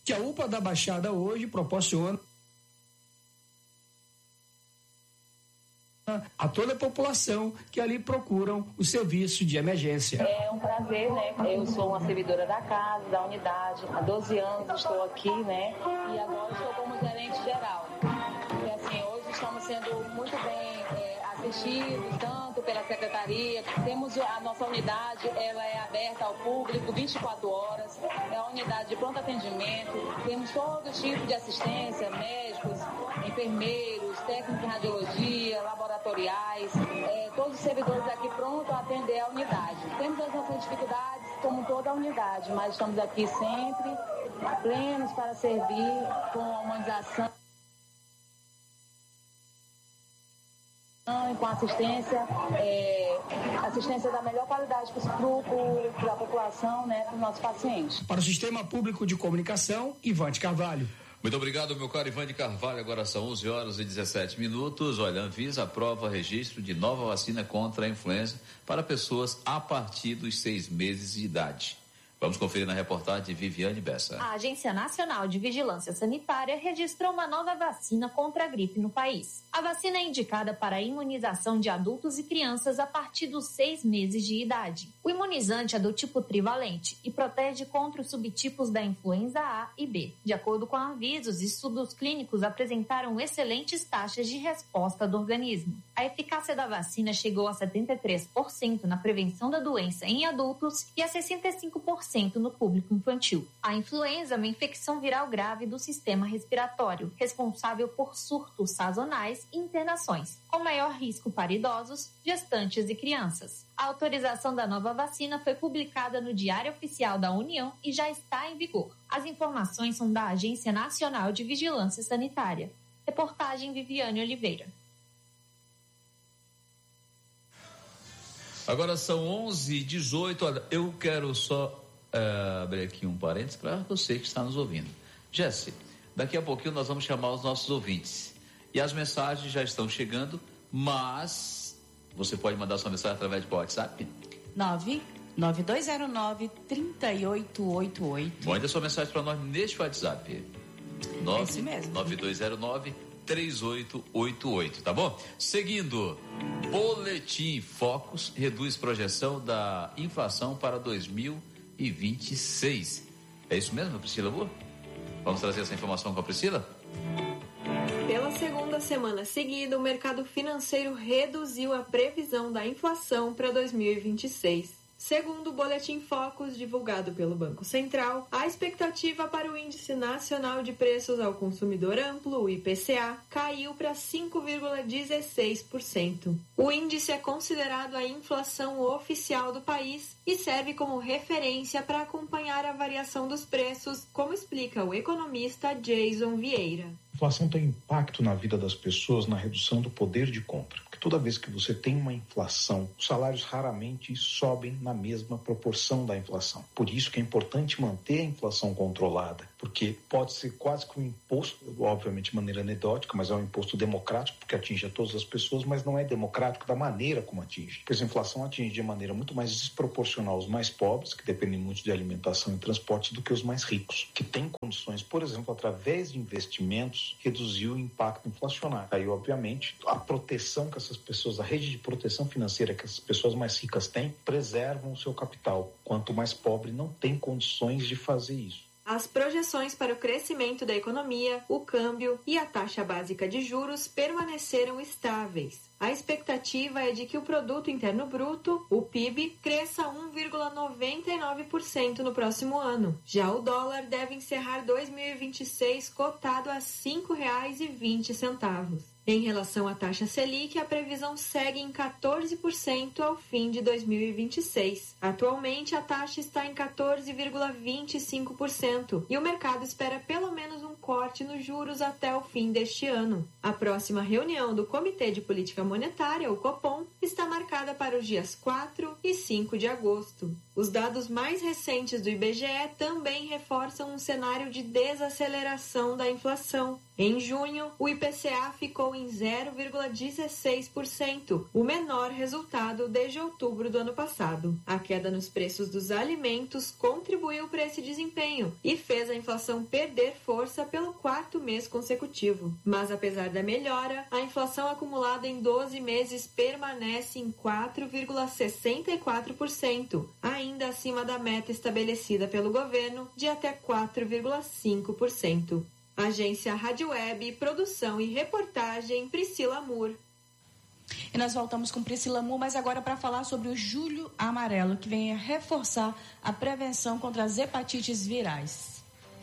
que a UPA da Baixada hoje proporciona a toda a população que ali procuram o serviço de emergência. É um prazer, né? Eu sou uma servidora da casa, da unidade, há 12 anos estou aqui, né? E agora estou como gerente geral. E assim, hoje estamos sendo muito bem assistidos, tanto pela secretaria, temos a nossa unidade, ela é aberta ao público 24 horas, é a unidade de pronto atendimento, temos todo tipo de assistência, médicos, enfermeiros, técnicos de radiologia, laboratoriais, todos os servidores aqui prontos a atender a unidade. Temos as nossas dificuldades, como toda a unidade, mas estamos aqui sempre plenos para servir com a humanização, com assistência da melhor qualidade para a população, né, para os nossos pacientes. Para o Sistema Público de Comunicação, Ivande Carvalho. Muito obrigado, meu caro Ivande Carvalho. Agora são 11h17. Olha, a Anvisa aprova registro de nova vacina contra a influenza para pessoas a partir dos 6 meses de idade. Vamos conferir na reportagem de Viviane Bessa. A Agência Nacional de Vigilância Sanitária registrou uma nova vacina contra a gripe no país. A vacina é indicada para a imunização de adultos e crianças a partir dos 6 meses de idade. O imunizante é do tipo trivalente e protege contra os subtipos da influenza A e B. De acordo com a Anvisa, os estudos clínicos apresentaram excelentes taxas de resposta do organismo. A eficácia da vacina chegou a 73% na prevenção da doença em adultos e a 65% no público infantil. A influenza é uma infecção viral grave do sistema respiratório, responsável por surtos sazonais e internações, com maior risco para idosos, gestantes e crianças. A autorização da nova vacina foi publicada no Diário Oficial da União e já está em vigor. As informações são da Agência Nacional de Vigilância Sanitária. Reportagem Viviane Oliveira. Agora são 11h18. Olha, eu quero só abrir aqui um parênteses para você que está nos ouvindo. Jesse, daqui a pouquinho nós vamos chamar os nossos ouvintes. E as mensagens já estão chegando, mas você pode mandar sua mensagem através do WhatsApp? 99209-3888. Mande sua mensagem para nós neste WhatsApp. Esse mesmo. 9209-3888, tá bom? Seguindo, Boletim Focus reduz projeção da inflação para 2026. É isso mesmo, Priscila Boa? Vamos trazer essa informação com a Priscila? Pela segunda semana seguida, o mercado financeiro reduziu a previsão da inflação para 2026. Segundo o Boletim Focus divulgado pelo Banco Central, a expectativa para o Índice Nacional de Preços ao Consumidor Amplo, o IPCA, caiu para 5,16%. O índice é considerado a inflação oficial do país e serve como referência para acompanhar a variação dos preços, como explica o economista Jason Vieira. A inflação tem impacto na vida das pessoas na redução do poder de compra. Porque toda vez que você tem uma inflação, os salários raramente sobem na mesma proporção da inflação. Por isso que é importante manter a inflação controlada, porque pode ser quase que um imposto, obviamente de maneira anedótica, mas é um imposto democrático, porque atinge a todas as pessoas, mas não é democrático da maneira como atinge. Porque a inflação atinge de maneira muito mais desproporcional os mais pobres, que dependem muito de alimentação e transporte, do que os mais ricos, que têm condições, por exemplo, através de investimentos, reduzir o impacto inflacionário. Aí, obviamente, a proteção que essas pessoas, a rede de proteção financeira que essas pessoas mais ricas têm, preservam o seu capital. Quanto mais pobre, não tem condições de fazer isso. As projeções para o crescimento da economia, o câmbio e a taxa básica de juros permaneceram estáveis. A expectativa é de que o Produto Interno Bruto, o PIB, cresça 1,99% no próximo ano. Já o dólar deve encerrar 2026 cotado a R$ 5,20. Em relação à taxa Selic, a previsão segue em 14% ao fim de 2026. Atualmente, a taxa está em 14,25% e o mercado espera pelo menos um corte nos juros até o fim deste ano. A próxima reunião do Comitê de Política Monetária, o Copom, está marcada para os dias 4 e 5 de agosto. Os dados mais recentes do IBGE também reforçam um cenário de desaceleração da inflação. Em junho, o IPCA ficou em 0,16%, o menor resultado desde outubro do ano passado. A queda nos preços dos alimentos contribuiu para esse desempenho e fez a inflação perder força pelo 4º mês consecutivo. Mas apesar da melhora, a inflação acumulada em 12 meses permanece em 4,64%, ainda acima da meta estabelecida pelo governo de até 4,5%. Agência Rádio Web, produção e reportagem, Priscila Moore. E nós voltamos com Priscila Moore, mas agora para falar sobre o Julho Amarelo, que vem a reforçar a prevenção contra as hepatites virais.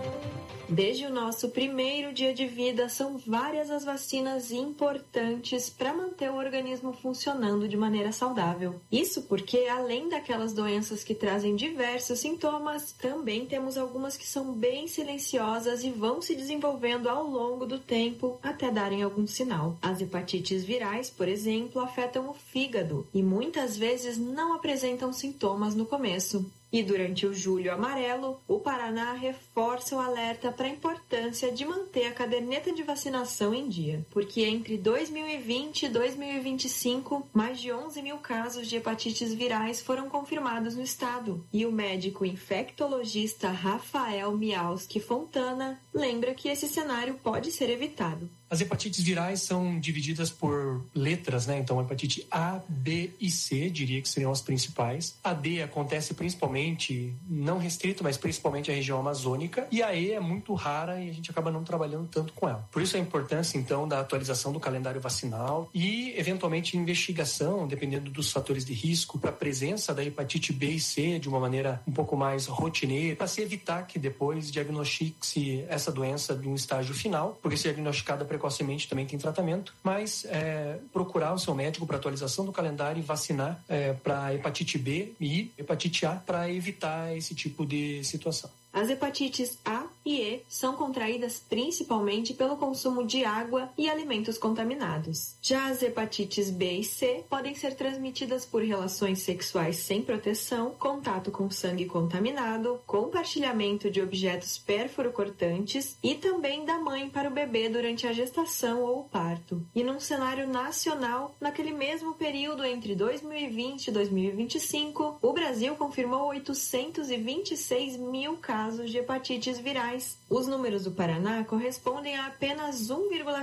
Desde o nosso primeiro dia de vida, são várias as vacinas importantes para manter o organismo funcionando de maneira saudável. Isso porque, além daquelas doenças que trazem diversos sintomas, também temos algumas que são bem silenciosas e vão se desenvolvendo ao longo do tempo até darem algum sinal. As hepatites virais, por exemplo, afetam o fígado e muitas vezes não apresentam sintomas no começo. E durante o Julho Amarelo, o Paraná reforça o alerta para a importância de manter a caderneta de vacinação em dia, porque entre 2020 e 2025, mais de 11 mil casos de hepatites virais foram confirmados no estado. E o médico infectologista Rafael Mialski Fontana lembra que esse cenário pode ser evitado. As hepatites virais são divididas por letras, né? Então, a hepatite A, B e C, diria que seriam as principais. A D acontece principalmente, não restrito, mas principalmente a região amazônica. E a E é muito rara e a gente acaba não trabalhando tanto com ela. Por isso a importância, então, da atualização do calendário vacinal e, eventualmente, investigação, dependendo dos fatores de risco, para a presença da hepatite B e C de uma maneira um pouco mais rotineira, para se evitar que depois diagnostique-se essa doença de um estágio final, porque se diagnosticada precocemente também tem tratamento, mas procurar o seu médico para atualização do calendário e vacinar para hepatite B e hepatite A para evitar esse tipo de situação. As hepatites A e E são contraídas principalmente pelo consumo de água e alimentos contaminados. Já as hepatites B e C podem ser transmitidas por relações sexuais sem proteção, contato com sangue contaminado, compartilhamento de objetos pérfuro-cortantes e também da mãe para o bebê durante a gestação ou o parto. E num cenário nacional, naquele mesmo período entre 2020 e 2025, o Brasil confirmou 826 mil casos de hepatites virais. Os números do Paraná correspondem a apenas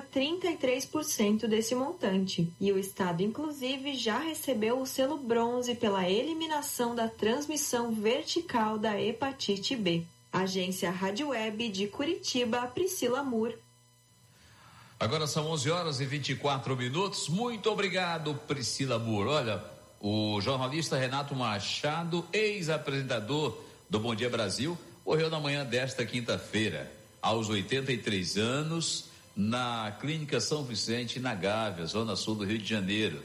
1,33% desse montante. E o estado, inclusive, já recebeu o selo bronze pela eliminação da transmissão vertical da hepatite B. Agência Rádio Web de Curitiba, Priscila Moore. Agora são 11h24. Muito obrigado, Priscila Moore. Olha, o jornalista Renato Machado, ex-apresentador do Bom Dia Brasil, morreu na manhã desta quinta-feira, aos 83 anos, na Clínica São Vicente, na Gávea, zona sul do Rio de Janeiro.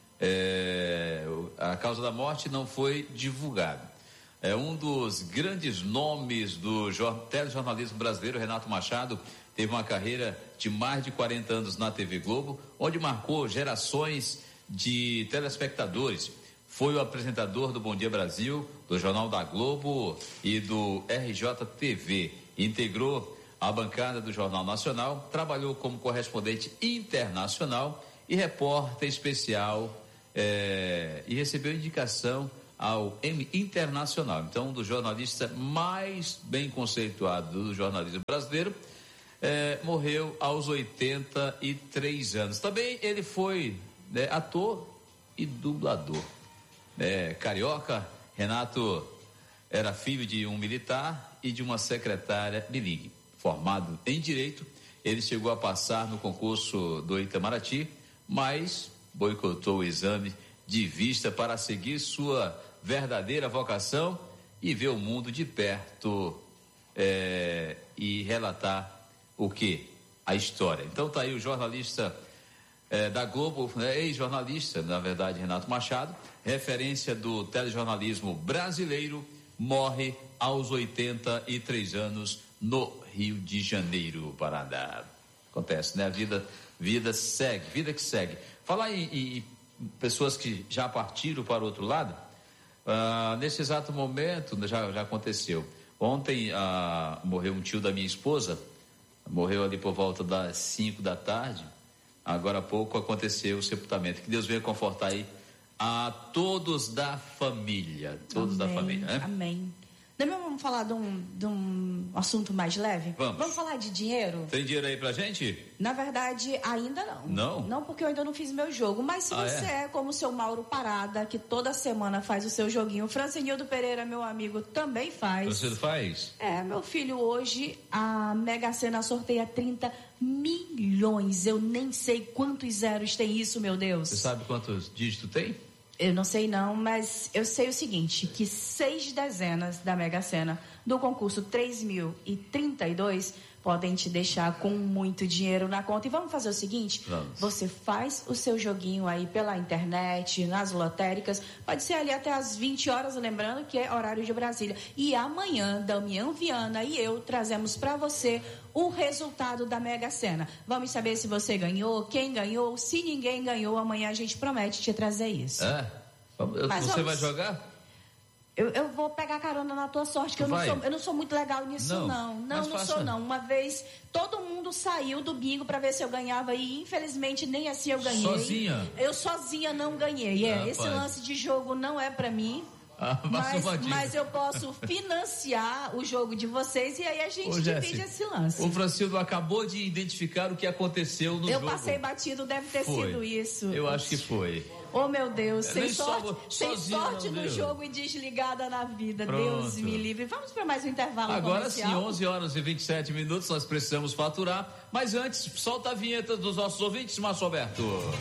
A causa da morte não foi divulgada. Um dos grandes nomes do telejornalismo brasileiro, Renato Machado, teve uma carreira de mais de 40 anos na TV Globo, onde marcou gerações de telespectadores. Foi o apresentador do Bom Dia Brasil, do Jornal da Globo e do RJTV. Integrou a bancada do Jornal Nacional, trabalhou como correspondente internacional e repórter especial e recebeu indicação ao Emmy Internacional. Então, um dos jornalistas mais bem conceituados do jornalismo brasileiro, morreu aos 83 anos. Também ele foi ator e dublador. Carioca, Renato era filho de um militar e de uma secretária bilingue. Formado em Direito, ele chegou a passar no concurso do Itamaraty, mas boicotou o exame de vista para seguir sua verdadeira vocação e ver o mundo de perto e relatar o quê? A história. Então tá aí o jornalista da Globo, ex-jornalista, na verdade, Renato Machado, referência do telejornalismo brasileiro, morre aos 83 anos no Rio de Janeiro, Paraná. Acontece, né? A vida segue, vida que segue. Falar em pessoas que já partiram para o outro lado, nesse exato momento, já aconteceu. Ontem morreu um tio da minha esposa, morreu ali por volta das 5 da tarde. Agora há pouco aconteceu o sepultamento. Que Deus venha confortar aí a todos da família. Todos da família, né? Amém. Também vamos falar de um assunto mais leve? Vamos falar de dinheiro? Tem dinheiro aí pra gente? Na verdade, ainda não. Não? Não, porque eu ainda não fiz meu jogo. Mas se você é como o seu Mauro Parada, que toda semana faz o seu joguinho, o Francinildo Pereira, meu amigo, também faz. Você faz? Meu filho, hoje a Mega Sena sorteia 30 milhões. Eu nem sei quantos zeros tem isso, meu Deus. Você sabe quantos dígitos tem? Eu não sei não, mas eu sei o seguinte, que 6 dezenas da Mega Sena do concurso 3.032 podem te deixar com muito dinheiro na conta. E vamos fazer o seguinte, você faz o seu joguinho aí pela internet, nas lotéricas, pode ser ali até às 20 horas, lembrando que é horário de Brasília. E amanhã, Damião Viana e eu trazemos para você o resultado da Mega Sena. Vamos saber se você ganhou, quem ganhou, se ninguém ganhou, amanhã a gente promete te trazer isso. Você vai jogar? Eu vou pegar carona na tua sorte, que eu não sou muito legal nisso, não. Não sou, não. Uma vez, todo mundo saiu do bingo pra ver se eu ganhava e, infelizmente, nem assim eu ganhei. Sozinha? Eu sozinha não ganhei. Esse lance de jogo não é pra mim. Mas eu posso financiar o jogo de vocês e aí a gente divide esse lance. O Francisco acabou de identificar o que aconteceu no jogo. Eu passei batido, deve ter sido isso. Eu acho que foi. Oh, meu Deus, sem sorte no jogo e desligada na vida. Pronto. Deus me livre. Vamos para mais um intervalo comercial. Agora sim, 11 horas e 27 minutos, nós precisamos faturar. Mas antes, solta a vinheta dos nossos ouvintes, Márcio Alberto.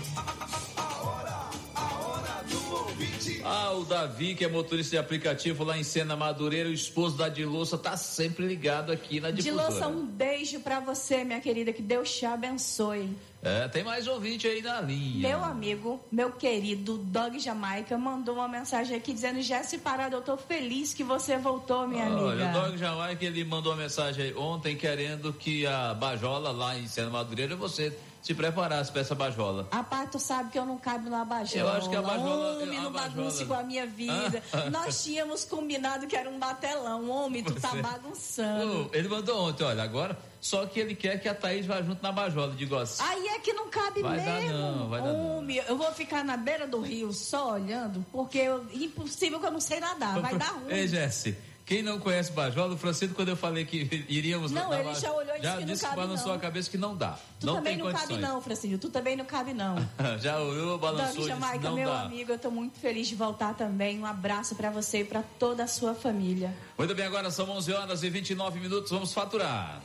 O Davi, que é motorista de aplicativo lá em Sena Madureira, o esposo da Diluça, tá sempre ligado aqui na difusora. Diluça, um beijo pra você, minha querida, que Deus te abençoe. Tem mais ouvinte aí na linha. Meu amigo, meu querido Dog Jamaica mandou uma mensagem aqui dizendo: Jesse Parada, eu tô feliz que você voltou, minha amiga. Olha, o Dog Jamaica, ele mandou uma mensagem aí ontem querendo que a Bajola lá em Sena Madureira, você se preparasse pra essa bajola. Rapaz, tu sabe que eu não cabe na bajola. Eu acho que a bajola... Homem, não bagunce com a minha vida. Nós tínhamos combinado que era um batelão. Homem, tu tá bagunçando. Ele mandou ontem, olha, agora... Só que ele quer que a Thaís vá junto na bajola, digo assim. Aí é que não cabe mesmo. Vai dar não. Eu vou ficar na beira do rio só olhando, porque impossível que eu não sei nadar. Vai dar ruim. Ei, Jesse... Quem não conhece Bajola, o Francisco, quando eu falei que iríamos... Não, ele já olhou e disse que não cabe, disse que balançou a cabeça que não dá. Tu não também tem não condições. cabe não, Francisco. Tu também não cabe não. Já olhou, balançou e disse Jamaica, não meu dá. amigo, eu tô muito feliz de voltar também. Um abraço pra você e pra toda a sua família. Muito bem, agora são 11 horas e 29 minutos. Vamos faturar.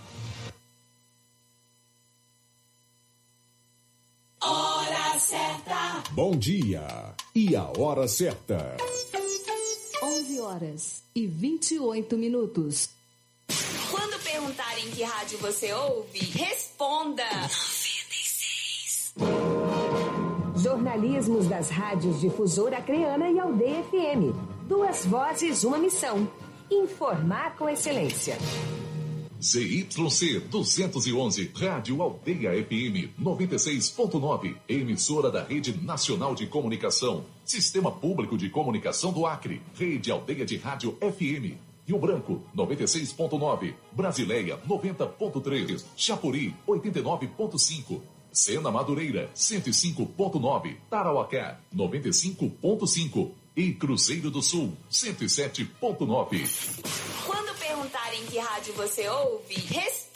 Hora certa. Bom dia. E a hora certa. 11 horas e 28 minutos. Quando perguntarem que rádio você ouve, responda 96. Jornalismos das rádios Difusora Acreana e Aldeia FM. 2 vozes, uma missão. Informar com excelência. ZYC 211, Rádio Aldeia FM 96.9, emissora da Rede Nacional de Comunicação, Sistema Público de Comunicação do Acre, Rede Aldeia de Rádio FM, Rio Branco 96.9, Brasileia 90.3, Chapuri 89.5, Sena Madureira 105.9, Tarauacá 95.5 e Cruzeiro do Sul 107.9. Quando perguntarem que rádio você ouve, responda